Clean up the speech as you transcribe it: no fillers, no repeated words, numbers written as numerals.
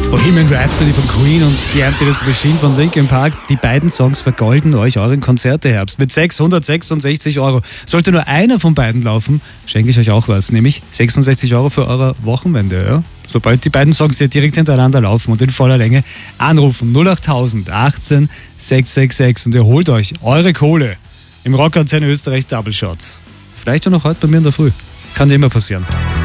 Bohemian Rhapsody von Queen und die Empty Machine von Linkin Park. Die beiden Songs vergolden euch euren Konzerteherbst mit 666 Euro. Sollte nur einer von beiden laufen, schenke ich euch auch was, nämlich 66 Euro für eure Wochenwende. Ja? Sobald die beiden Songs hier direkt hintereinander laufen und in voller Länge, anrufen 08000 18 666 und ihr holt euch eure Kohle im Rockantenne Österreich Double Shots. Vielleicht auch noch heute bei mir in der Früh. Kann immer passieren.